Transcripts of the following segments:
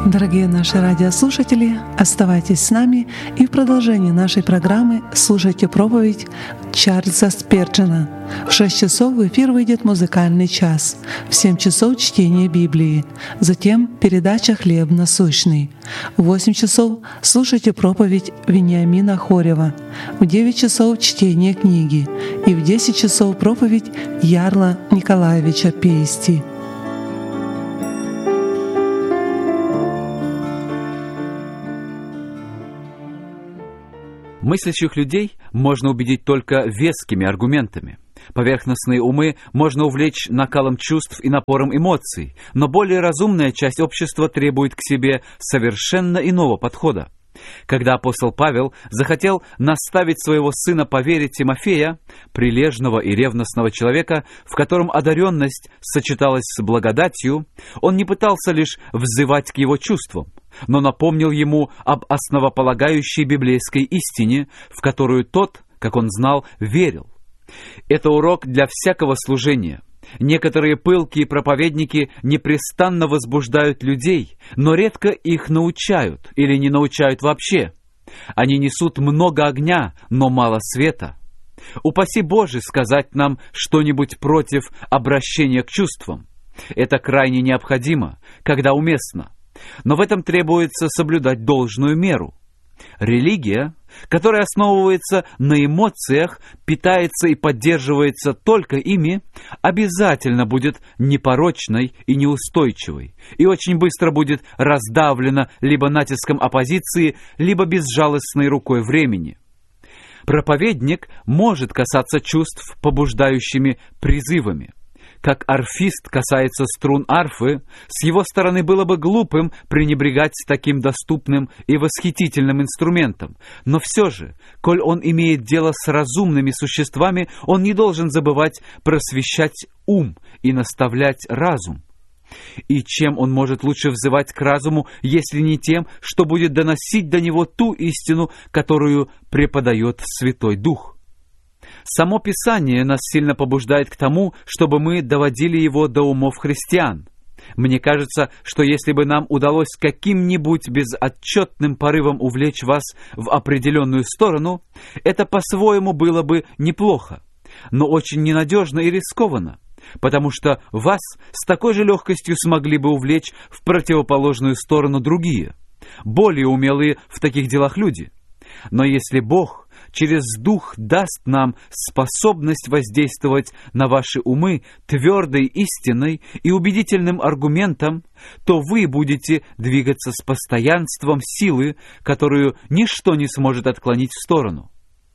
Дорогие наши радиослушатели, оставайтесь с нами и в продолжении нашей программы слушайте проповедь Чарльза Спирджена. В 6 часов в эфир выйдет музыкальный час, в 7 часов чтение Библии, затем передача «Хлеб насущный». В 8 часов слушайте проповедь Вениамина Хорева, в 9 часов чтение книги и в 10 часов проповедь Ярла Николаевича Пейсти. Мыслящих людей можно убедить только вескими аргументами. Поверхностные умы можно увлечь накалом чувств и напором эмоций, но более разумная часть общества требует к себе совершенно иного подхода. Когда апостол Павел захотел наставить своего сына по вере Тимофея, прилежного и ревностного человека, в котором одаренность сочеталась с благодатью, он не пытался лишь взывать к его чувствам, но напомнил ему об основополагающей библейской истине, в которую тот, как он знал, верил. Это урок для всякого служения. Некоторые пылкие проповедники непрестанно возбуждают людей, но редко их научают или не научают вообще. Они несут много огня, но мало света. Упаси Боже сказать нам что-нибудь против обращения к чувствам. Это крайне необходимо, когда уместно. Но в этом требуется соблюдать должную меру. Религия, которая основывается на эмоциях, питается и поддерживается только ими, обязательно будет непорочной и неустойчивой, и очень быстро будет раздавлена либо натиском оппозиции, либо безжалостной рукой времени. Проповедник может касаться чувств побуждающими призывами. Как арфист касается струн арфы, с его стороны было бы глупым пренебрегать таким доступным и восхитительным инструментом. Но все же, коль он имеет дело с разумными существами, он не должен забывать просвещать ум и наставлять разум. И чем он может лучше взывать к разуму, если не тем, что будет доносить до него ту истину, которую преподает Святой Дух? Само Писание нас сильно побуждает к тому, чтобы мы доводили его до умов христиан. Мне кажется, что если бы нам удалось каким-нибудь безотчетным порывом увлечь вас в определенную сторону, это по-своему было бы неплохо, но очень ненадежно и рискованно, потому что вас с такой же легкостью смогли бы увлечь в противоположную сторону другие, более умелые в таких делах люди. Но если Бог через Дух даст нам способность воздействовать на ваши умы твердой истиной и убедительным аргументом, то вы будете двигаться с постоянством силы, которую ничто не сможет отклонить в сторону.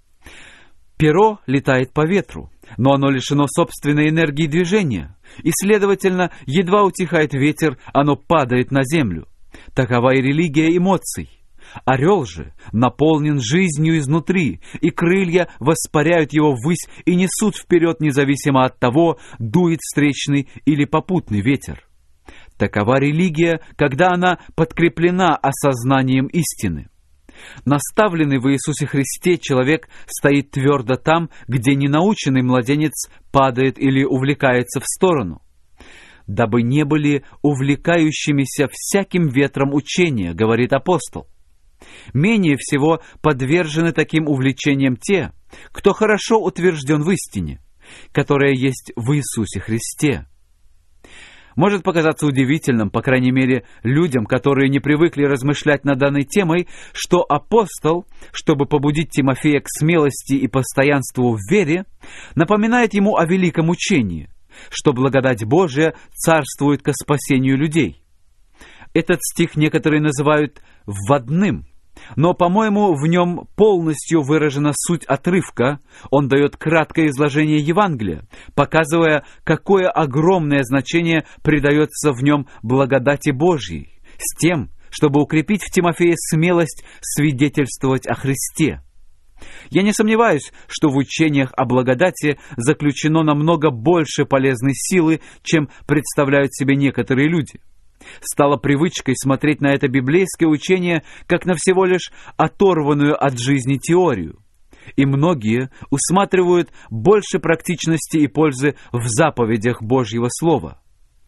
Перо летает по ветру, но оно лишено собственной энергии движения, и, следовательно, едва утихает ветер, оно падает на землю. Такова и религия эмоций. Орел же наполнен жизнью изнутри, и крылья воспаряют его ввысь и несут вперед, независимо от того, дует встречный или попутный ветер. Такова религия, когда она подкреплена осознанием истины. Наставленный в Иисусе Христе человек стоит твердо там, где ненаученный младенец падает или увлекается в сторону. «Дабы не были увлекающимися всяким ветром учения», — говорит апостол. Менее всего подвержены таким увлечениям те, кто хорошо утвержден в истине, которая есть в Иисусе Христе. Может показаться удивительным, по крайней мере, людям, которые не привыкли размышлять над данной темой, что апостол, чтобы побудить Тимофея к смелости и постоянству в вере, напоминает ему о великом учении, что благодать Божия царствует ко спасению людей. Этот стих некоторые называют «вводным», но, по-моему, в нем полностью выражена суть отрывка. Он дает краткое изложение Евангелия, показывая, какое огромное значение придается в нем благодати Божьей, с тем, чтобы укрепить в Тимофее смелость свидетельствовать о Христе. Я не сомневаюсь, что в учениях о благодати заключено намного больше полезной силы, чем представляют себе некоторые люди. Стало привычкой смотреть на это библейское учение как на всего лишь оторванную от жизни теорию. И многие усматривают больше практичности и пользы в заповедях Божьего Слова.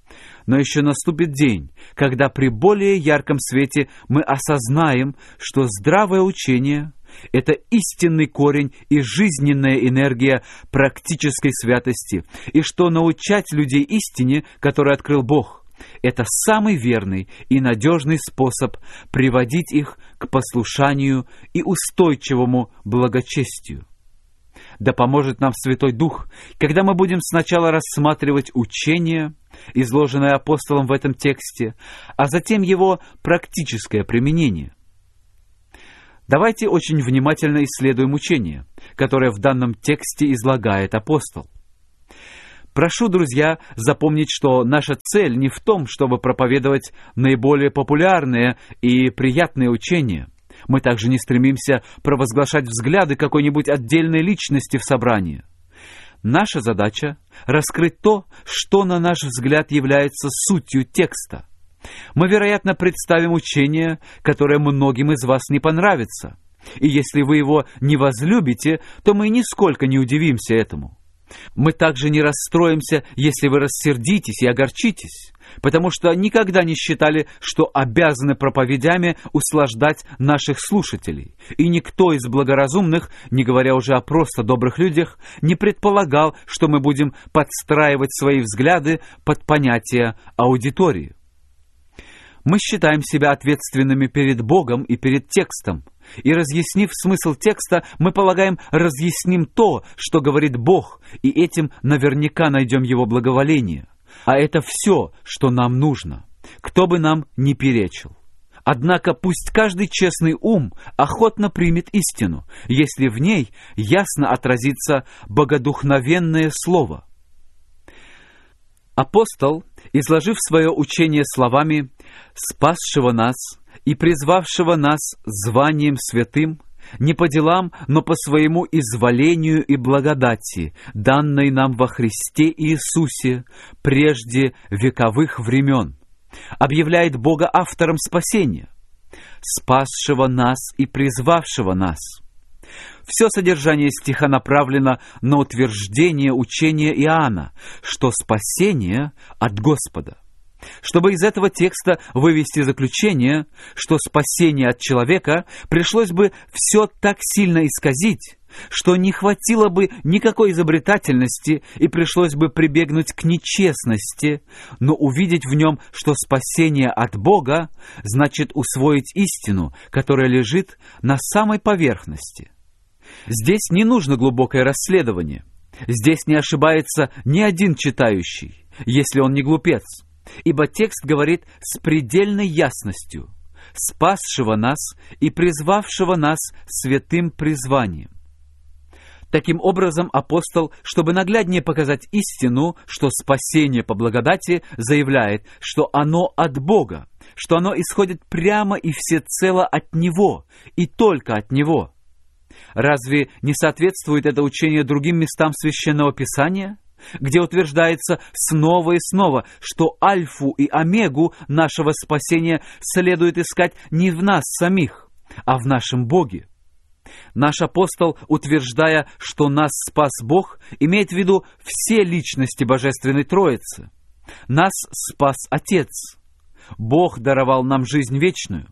Но еще наступит день, когда при более ярком свете мы осознаем, что здравое учение — это истинный корень и жизненная энергия практической святости, и что научать людей истине, которую открыл Бог, это самый верный и надежный способ приводить их к послушанию и устойчивому благочестию. Да поможет нам Святой Дух, когда мы будем сначала рассматривать учение, изложенное апостолом в этом тексте, а затем его практическое применение. Давайте очень внимательно исследуем учение, которое в данном тексте излагает апостол. Прошу, друзья, запомнить, что наша цель не в том, чтобы проповедовать наиболее популярные и приятные учения. Мы также не стремимся провозглашать взгляды какой-нибудь отдельной личности в собрании. Наша задача — раскрыть то, что, на наш взгляд, является сутью текста. Мы, вероятно, представим учение, которое многим из вас не понравится. И если вы его не возлюбите, то мы нисколько не удивимся этому. Мы также не расстроимся, если вы рассердитесь и огорчитесь, потому что никогда не считали, что обязаны проповедями услаждать наших слушателей. И никто из благоразумных, не говоря уже о просто добрых людях, не предполагал, что мы будем подстраивать свои взгляды под понятия аудитории. Мы считаем себя ответственными перед Богом и перед текстом. И, разъяснив смысл текста, мы полагаем, разъясним то, что говорит Бог, и этим наверняка найдем Его благоволение. А это все, что нам нужно, кто бы нам ни перечил. Однако пусть каждый честный ум охотно примет истину, если в ней ясно отразится богодухновенное слово. Апостол, изложив свое учение словами «спасшего нас и призвавшего нас званием святым, не по делам, но по своему изволению и благодати, данной нам во Христе Иисусе прежде вековых времен», объявляет Бога автором спасения, спасшего нас и призвавшего нас. Все содержание стиха направлено на утверждение учения Иоанна, что спасение от Господа. Чтобы из этого текста вывести заключение, что спасение от человека пришлось бы все так сильно исказить, что не хватило бы никакой изобретательности и пришлось бы прибегнуть к нечестности, но увидеть в нем, что спасение от Бога, значит усвоить истину, которая лежит на самой поверхности. Здесь не нужно глубокое расследование. Здесь не ошибается ни один читающий, если он не глупец. Ибо текст говорит с предельной ясностью: «спасшего нас и призвавшего нас святым призванием». Таким образом, апостол, чтобы нагляднее показать истину, что спасение по благодати, заявляет, что оно от Бога, что оно исходит прямо и всецело от Него, и только от Него. Разве не соответствует это учение другим местам Священного Писания, где утверждается снова и снова, что альфу и омегу нашего спасения следует искать не в нас самих, а в нашем Боге? Наш апостол, утверждая, что нас спас Бог, имеет в виду все личности Божественной Троицы. Нас спас Отец. Бог даровал нам жизнь вечную.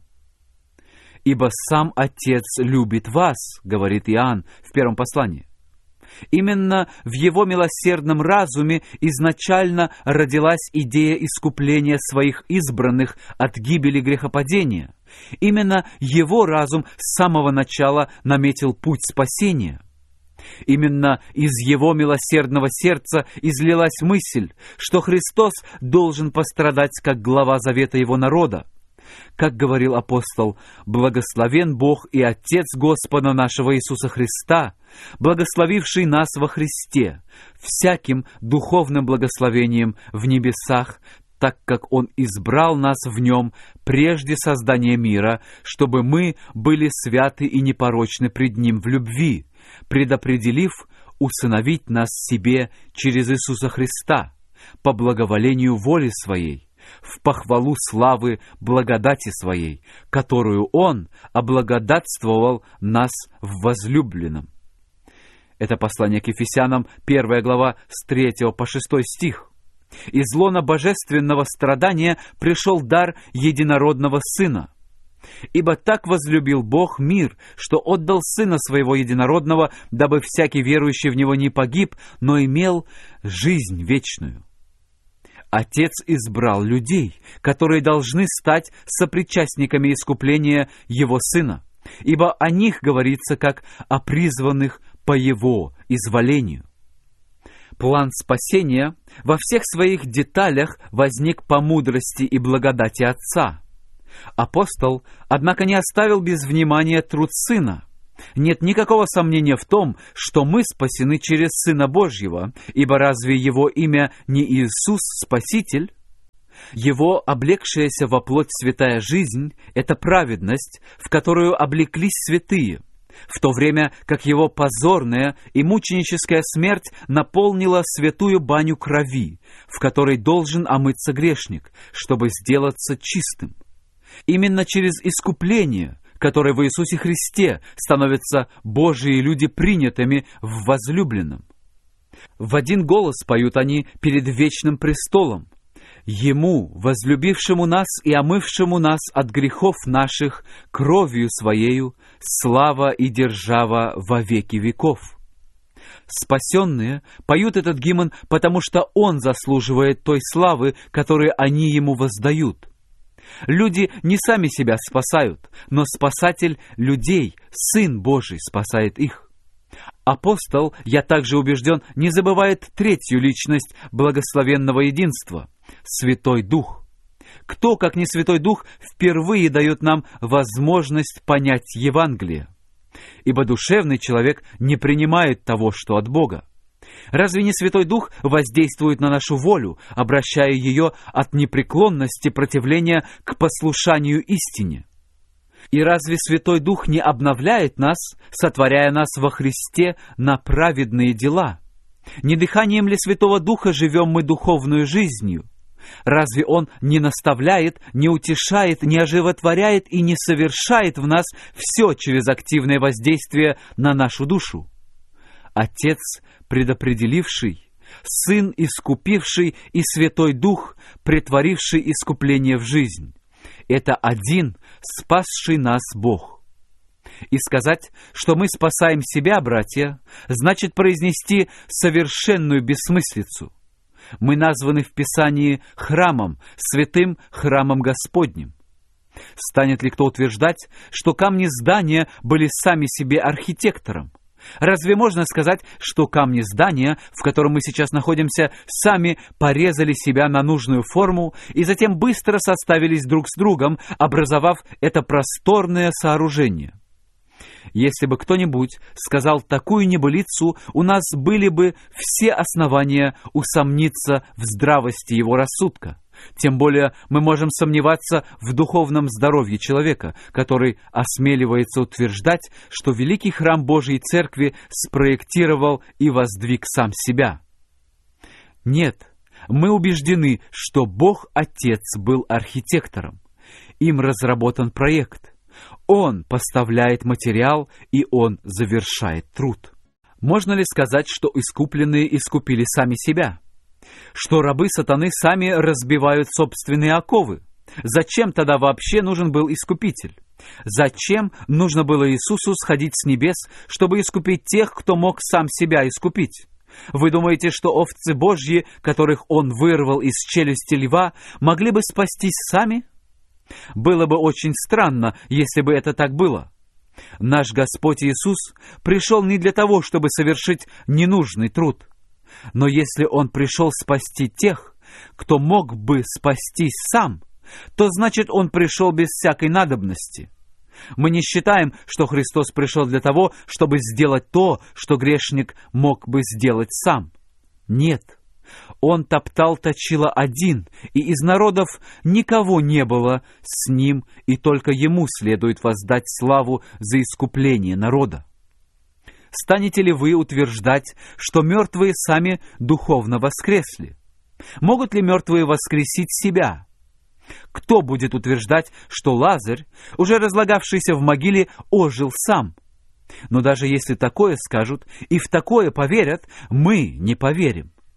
«Ибо сам Отец любит вас», говорит Иоанн в первом послании. Именно в Его милосердном разуме изначально родилась идея искупления своих избранных от гибели грехопадения. Именно Его разум с самого начала наметил путь спасения. Именно из Его милосердного сердца излилась мысль, что Христос должен пострадать как глава завета Его народа. Как говорил апостол: «Благословен Бог и Отец Господа нашего Иисуса Христа, благословивший нас во Христе, всяким духовным благословением в небесах, так как Он избрал нас в Нем прежде создания мира, чтобы мы были святы и непорочны пред Ним в любви, предопределив усыновить нас себе через Иисуса Христа, по благоволению воли Своей, в похвалу славы благодати Своей, которую Он облагодатствовал нас в возлюбленном». Это послание к Ефесянам, 1 глава, с 3 по 6 стих. Из лона божественного страдания пришел дар единородного Сына. Ибо так возлюбил Бог мир, что отдал Сына Своего Единородного, дабы всякий верующий в Него не погиб, но имел жизнь вечную. Отец избрал людей, которые должны стать сопричастниками искупления Его Сына, ибо о них говорится как о призванных по Его изволению. План спасения во всех своих деталях возник по мудрости и благодати Отца. Апостол, однако, не оставил без внимания труд Сына. Нет никакого сомнения в том, что мы спасены через Сына Божьего, ибо разве Его имя не Иисус Спаситель? Его облегшаяся во плоть святая жизнь — это праведность, в которую облеклись святые, в то время как Его позорная и мученическая смерть наполнила святую баню крови, в которой должен омыться грешник, чтобы сделаться чистым. Именно через искупление, которое в Иисусе Христе, становятся Божьи люди принятыми в возлюбленном. В один голос поют они перед вечным престолом: «Ему, возлюбившему нас и омывшему нас от грехов наших кровью Своею, слава и держава во веки веков». Спасенные поют этот гимн, потому что он заслуживает той славы, которую они ему воздают. Люди не сами себя спасают, но Спасатель людей, Сын Божий, спасает их. Апостол, я также убежден, не забывает третью личность благословенного единства — Святой Дух. Кто, как не Святой Дух, впервые дает нам возможность понять Евангелие? Ибо душевный человек не принимает того, что от Бога. Разве не Святой Дух воздействует на нашу волю, обращая ее от непреклонности противления к послушанию истине? И разве Святой Дух не обновляет нас, сотворяя нас во Христе на праведные дела? Не дыханием ли Святого Духа живем мы духовную жизнью? Разве Он не наставляет, не утешает, не оживотворяет и не совершает в нас все через активное воздействие на нашу душу? Отец предопределивший, Сын искупивший и Святой Дух, претворивший искупление в жизнь. Это один спасший нас Бог. И сказать, что мы спасаем себя, братья, значит произнести совершенную бессмыслицу. Мы названы в Писании храмом, святым храмом Господним. Станет ли кто утверждать, что камни здания были сами себе архитектором? Разве можно сказать, что камни здания, в котором мы сейчас находимся, сами порезали себя на нужную форму и затем быстро составились друг с другом, образовав это просторное сооружение? Если бы кто-нибудь сказал такую небылицу, у нас были бы все основания усомниться в здравости его рассудка. Тем более мы можем сомневаться в духовном здоровье человека, который осмеливается утверждать, что великий храм Божьей Церкви спроектировал и воздвиг сам себя. Нет, мы убеждены, что Бог Отец был архитектором. Им разработан проект. Он поставляет материал, и Он завершает труд. Можно ли сказать, что искупленные искупили сами себя? Что рабы сатаны сами разбивают собственные оковы? Зачем тогда вообще нужен был Искупитель? Зачем нужно было Иисусу сходить с небес, чтобы искупить тех, кто мог сам себя искупить? Вы думаете, что овцы Божьи, которых Он вырвал из челюсти льва, могли бы спастись сами? Было бы очень странно, если бы это так было. Наш Господь Иисус пришел не для того, чтобы совершить ненужный труд. Но если Он пришел спасти тех, кто мог бы спастись сам, то значит Он пришел без всякой надобности. Мы не считаем, что Христос пришел для того, чтобы сделать то, что грешник мог бы сделать сам. Нет. Он топтал точило один, и из народов никого не было с Ним, и только Ему следует воздать славу за искупление народа. Станете ли вы утверждать, что мертвые сами духовно воскресли? Могут ли мертвые воскресить себя? Кто будет утверждать, что Лазарь, уже разлагавшийся в могиле, ожил сам? Но даже если такое скажут и в такое поверят, мы не поверим.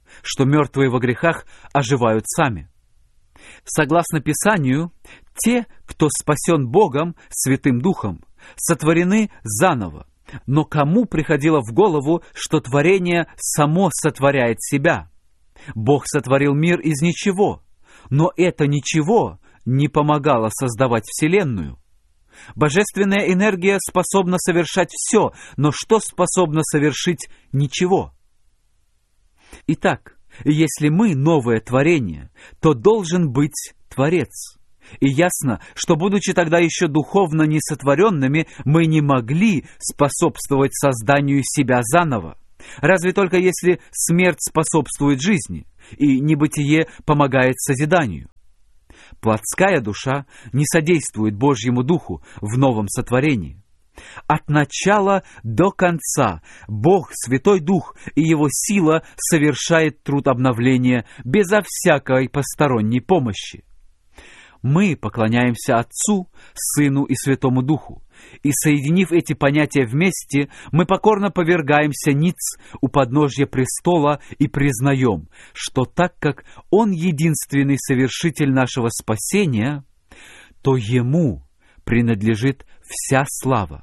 что мертвые во грехах оживают сами. Согласно Писанию, те, кто спасен Богом, Святым Духом, сотворены заново. Но кому приходило в голову, что творение само сотворяет себя? Бог сотворил мир из ничего, но это ничего не помогало создавать Вселенную. Божественная энергия способна совершать все, но что способно совершить ничего? Итак, если мы новое творение, то должен быть Творец. И ясно, что, будучи тогда еще духовно несотворенными, мы не могли способствовать созданию себя заново. Разве только если смерть способствует жизни, и небытие помогает созиданию. Плотская душа не содействует Божьему Духу в новом сотворении. От начала до конца Бог, Святой Дух и Его сила совершает труд обновления безо всякой посторонней помощи. Мы поклоняемся Отцу, Сыну и Святому Духу, и, соединив эти понятия вместе, мы покорно повергаемся ниц у подножья престола и признаем, что так как Он единственный совершитель нашего спасения, то Ему принадлежит вся слава.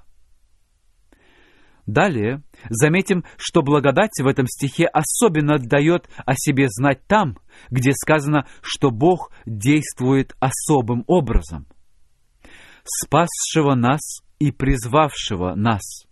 Далее заметим, что благодать в этом стихе особенно дает о себе знать там, где сказано, что Бог действует особым образом. «Спасшего нас и призвавшего нас».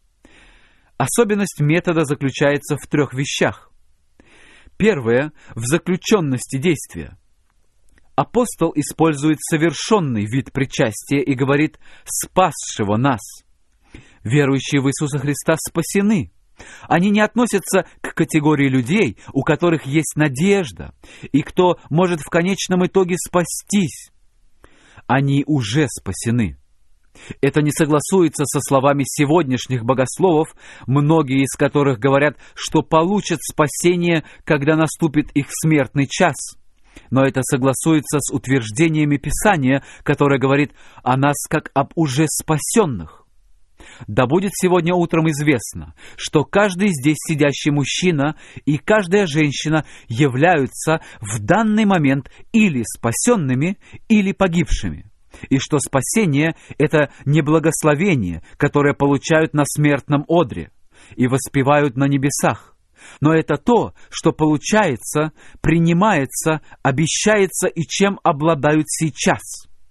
Особенность метода заключается в 3 вещах. Первое — в заключенности действия. Апостол использует совершенный вид причастия и говорит «спасшего нас». Верующие в Иисуса Христа спасены. Они не относятся к категории людей, у которых есть надежда, и кто может в конечном итоге спастись. Они уже спасены. Это не согласуется со словами сегодняшних богословов, многие из которых говорят, что получат спасение, когда наступит их смертный час. Но это согласуется с утверждениями Писания, которое говорит о нас как об уже спасенных. Да будет сегодня утром известно, что каждый здесь сидящий мужчина и каждая женщина являются в данный момент или спасенными, или погибшими, и что спасение — это не благословение, которое получают на смертном одре и воспевают на небесах, но это то, что получается, принимается, обещается и чем обладают сейчас.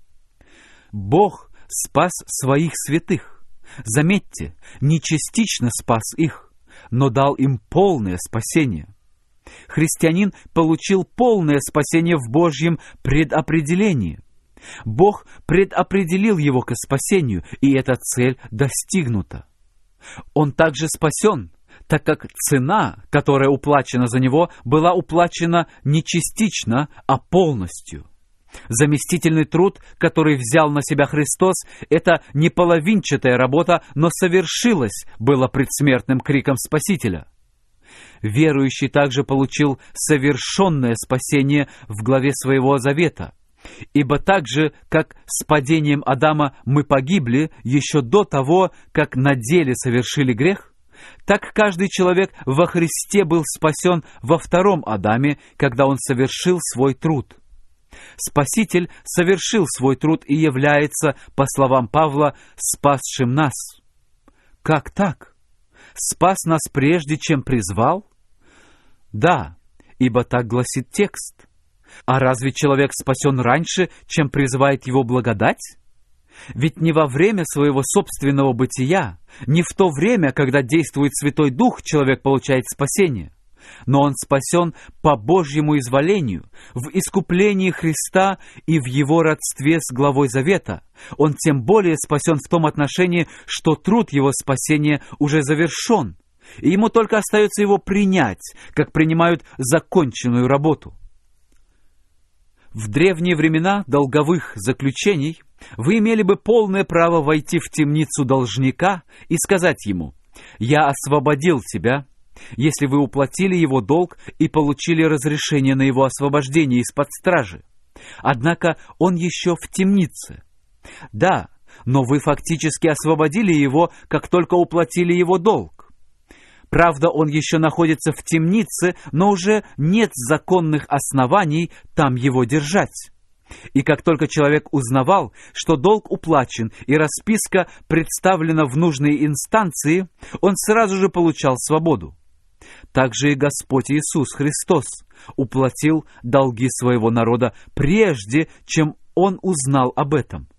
Бог спас своих святых. Заметьте, не частично спас их, но дал им полное спасение. Христианин получил полное спасение в Божьем предопределении. Бог предопределил его к спасению, и эта цель достигнута. Он также спасен, так как цена, которая уплачена за него, была уплачена не частично, а полностью. Заместительный труд, который взял на себя Христос, это не половинчатая работа, но совершилось, было предсмертным криком Спасителя. Верующий также получил совершенное спасение в главе своего завета. Ибо так же, как с падением Адама мы погибли еще до того, как на деле совершили грех, так каждый человек во Христе был спасен во втором Адаме, когда он совершил свой труд. Спаситель совершил свой труд и является, по словам Павла, спасшим нас. Как так? Спас нас прежде, чем призвал? Да, ибо так гласит текст. А разве человек спасен раньше, чем призывает его благодать? Ведь не во время своего собственного бытия, не в то время, когда действует Святой Дух, человек получает спасение. Но он спасен по Божьему изволению, в искуплении Христа и в Его родстве с главой Завета. Он тем более спасен в том отношении, что труд Его спасения уже завершен, и Ему только остается его принять, как принимают законченную работу. В древние времена долговых заключений вы имели бы полное право войти в темницу должника и сказать ему: «Я освободил тебя», если вы уплатили его долг и получили разрешение на его освобождение из-под стражи. Однако он еще в темнице. Да, но вы фактически освободили его, как только уплатили его долг. Правда, он еще находится в темнице, но уже нет законных оснований там его держать. И как только человек узнавал, что долг уплачен и расписка представлена в нужные инстанции, он сразу же получал свободу. Также и Господь Иисус Христос уплатил долги своего народа прежде, чем Он узнал об этом.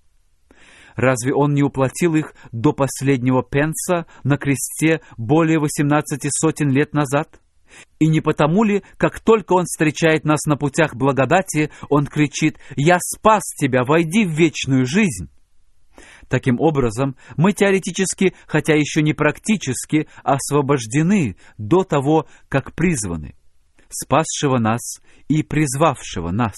Разве Он не уплатил их до последнего пенса на кресте более 18 сотен лет назад? И не потому ли, как только Он встречает нас на путях благодати, Он кричит: «Я спас тебя, войди в вечную жизнь». Таким образом, мы теоретически, хотя еще не практически, освобождены до того, как призваны, спасшего нас и призвавшего нас.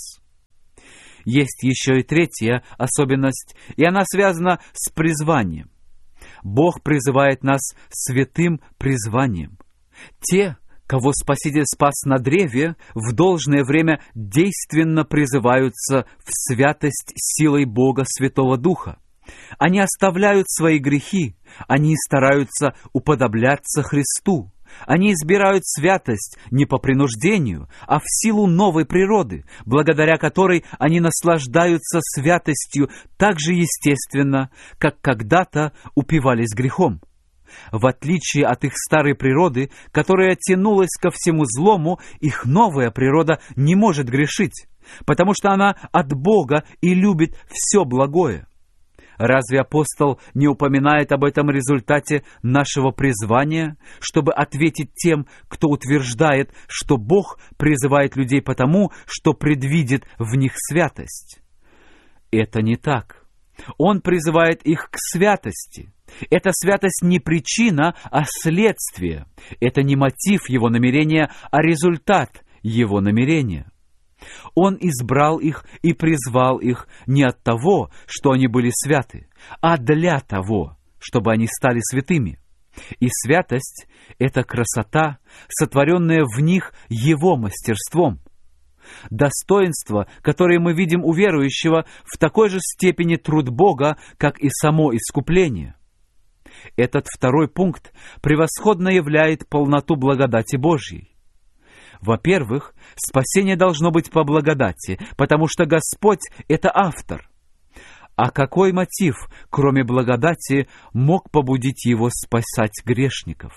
Есть еще и третья особенность, и она связана с призванием. Бог призывает нас святым призванием. Те, кого Спаситель спас на древе, в должное время действенно призываются в святость силой Бога Святого Духа. Они оставляют свои грехи, они стараются уподобляться Христу. Они избирают святость не по принуждению, а в силу новой природы, благодаря которой они наслаждаются святостью так же естественно, как когда-то упивались грехом. В отличие от их старой природы, которая тянулась ко всему злому, их новая природа не может грешить, потому что она от Бога и любит все благое. Разве апостол не упоминает об этом результате нашего призвания, чтобы ответить тем, кто утверждает, что Бог призывает людей потому, что предвидит в них святость? Это не так. Он призывает их к святости. Эта святость не причина, а следствие. Это не мотив его намерения, а результат его намерения. Он избрал их и призвал их не от того, что они были святы, а для того, чтобы они стали святыми. И святость — это красота, сотворенная в них Его мастерством. Достоинство, которое мы видим у верующего, в такой же степени труд Бога, как и само искупление. Этот второй пункт превосходно являет полноту благодати Божьей. Во-первых, спасение должно быть по благодати, потому что Господь — это автор. А какой мотив, кроме благодати, мог побудить его спасать грешников?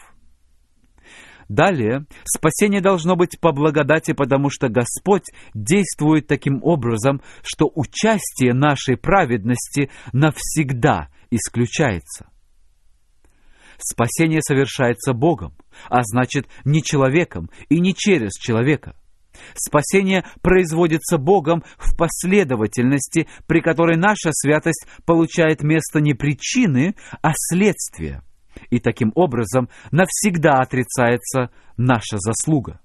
Далее, спасение должно быть по благодати, потому что Господь действует таким образом, что участие нашей праведности навсегда исключается. Спасение совершается Богом, а значит, не человеком и не через человека. Спасение производится Богом в последовательности, при которой наша святость получает место не причины, а следствия. И таким образом навсегда отрицается наша заслуга.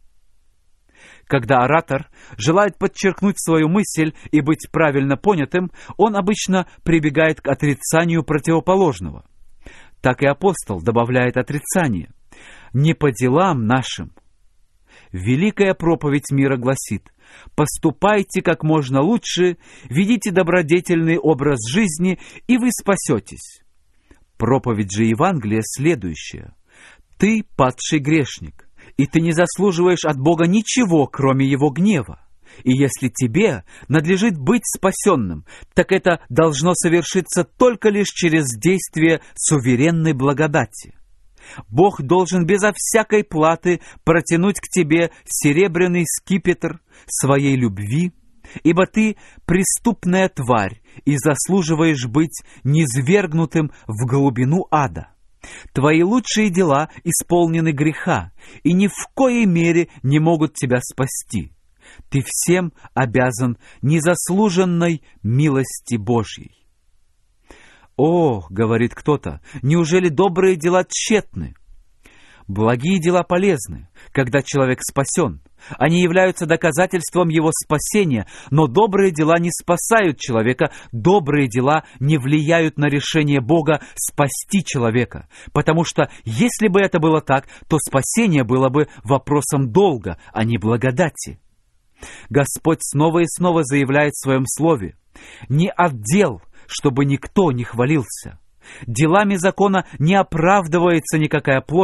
Когда оратор желает подчеркнуть свою мысль и быть правильно понятым, он обычно прибегает к отрицанию противоположного. Так и апостол добавляет отрицание: «Не по делам нашим». Великая проповедь мира гласит: «Поступайте как можно лучше, ведите добродетельный образ жизни, и вы спасетесь». Проповедь же Евангелия следующая: «Ты падший грешник, и ты не заслуживаешь от Бога ничего, кроме Его гнева. И если тебе надлежит быть спасенным, так это должно совершиться только лишь через действие суверенной благодати. Бог должен безо всякой платы протянуть к тебе серебряный скипетр своей любви, ибо ты преступная тварь и заслуживаешь быть низвергнутым в глубину ада. Твои лучшие дела исполнены греха и ни в коей мере не могут тебя спасти. Ты всем обязан незаслуженной милости Божьей». «О, — говорит кто-то, — неужели добрые дела тщетны?» Благие дела полезны, когда человек спасен. Они являются доказательством его спасения, но добрые дела не спасают человека, добрые дела не влияют на решение Бога спасти человека, потому что если бы это было так, то спасение было бы вопросом долга, а не благодати. Господь снова и снова заявляет в Своем Слове: «Не от дел, чтобы никто не хвалился. Делами закона не оправдывается никакая плоть,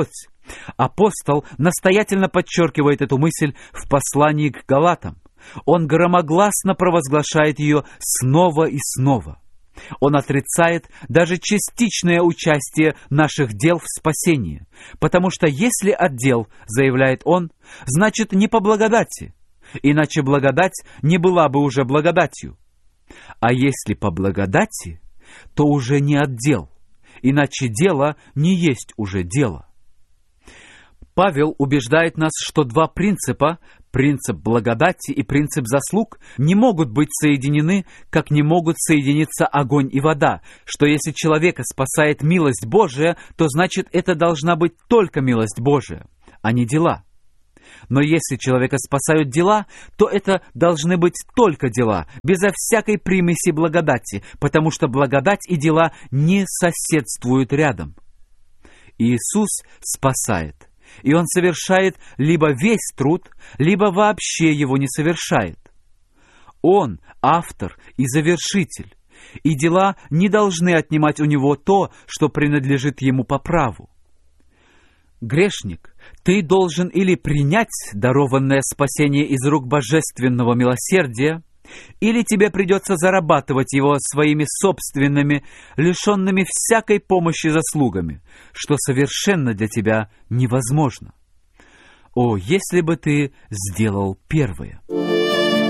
Апостол настоятельно подчеркивает эту мысль в послании к Галатам. Он громогласно провозглашает ее снова и снова. Он отрицает даже частичное участие наших дел в спасении, потому что если от дел, заявляет он, значит не по благодати, иначе благодать не была бы уже благодатью. А если по благодати, то уже не от дел, иначе дело не есть уже дело. Павел убеждает нас, что два принципа, принцип благодати и принцип заслуг, не могут быть соединены, как не могут соединиться огонь и вода, что если человека спасает милость Божия, то значит это должна быть только милость Божия, а не дела. Но если человека спасают дела, то это должны быть только дела, безо всякой примеси благодати, потому что благодать и дела не соседствуют рядом. Иисус спасает. И Он совершает либо весь труд, либо вообще его не совершает. Он автор и завершитель, и дела не должны отнимать у Него то, что принадлежит Ему по праву. Грешник, ты должен или принять дарованное спасение из рук божественного милосердия, или тебе придется зарабатывать его своими собственными, лишенными всякой помощи заслугами, что совершенно для тебя невозможно. О, если бы ты сделал первое!